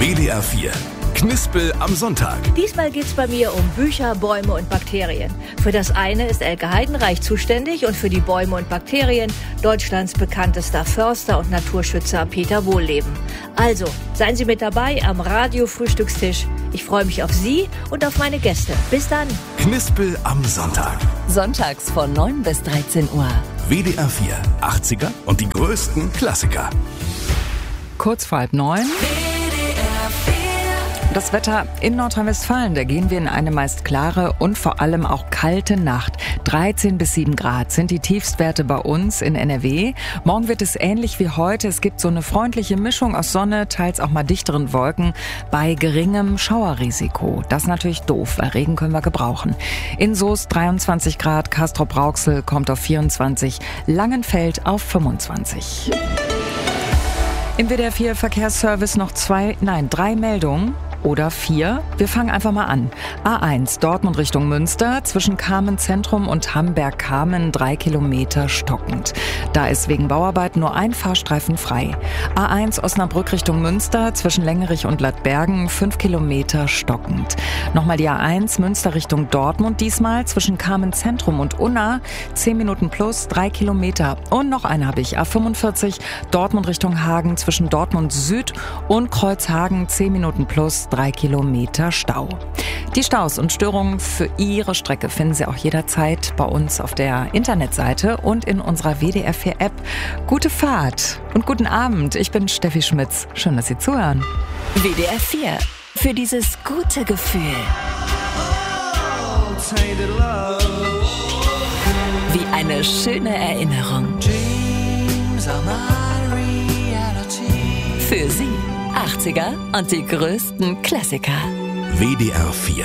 WDR 4. Knispel am Sonntag. Diesmal geht's bei mir um Bücher, Bäume und Bakterien. Für das eine ist Elke Heidenreich zuständig und für die Bäume und Bakterien Deutschlands bekanntester Förster und Naturschützer Peter Wohlleben. Also, seien Sie mit dabei am Radio-Frühstückstisch. Ich freue mich auf Sie und auf meine Gäste. Bis dann. Knispel am Sonntag. Sonntags von 9 bis 13 Uhr. WDR 4. 80er und die größten Klassiker. Kurz vor 8:30. Das Wetter in Nordrhein-Westfalen, da gehen wir in eine meist klare und vor allem auch kalte Nacht. 13 bis 7 Grad sind die Tiefstwerte bei uns in NRW. Morgen wird es ähnlich wie heute. Es gibt so eine freundliche Mischung aus Sonne, teils auch mal dichteren Wolken bei geringem Schauerrisiko. Das ist natürlich doof, weil Regen können wir gebrauchen. In Soest 23 Grad, Castrop-Rauxel kommt auf 24, Langenfeld auf 25. Im WDR 4 Verkehrsservice noch 3 Meldungen. Oder 4. Wir fangen einfach mal an. A1 Dortmund Richtung Münster, zwischen Kamen Zentrum und Hamberg-Kamen 3 Kilometer stockend. Da ist wegen Bauarbeiten nur ein Fahrstreifen frei. A1 Osnabrück Richtung Münster, zwischen Längerich und Ladbergen 5 Kilometer stockend. Nochmal die A1 Münster Richtung Dortmund, diesmal zwischen Kamen Zentrum und Unna 10 Minuten plus 3 Kilometer. Und noch eine habe ich, A45 Dortmund Richtung Hagen, zwischen Dortmund Süd und Kreuzhagen 10 Minuten plus 3 Kilometer Stau. Die Staus und Störungen für Ihre Strecke finden Sie auch jederzeit bei uns auf der Internetseite und in unserer WDR 4 App. Gute Fahrt und guten Abend. Ich bin Steffi Schmitz. Schön, dass Sie zuhören. WDR 4. Für dieses gute Gefühl. Wie eine schöne Erinnerung. Für Sie 80er und die größten Klassiker. WDR 4.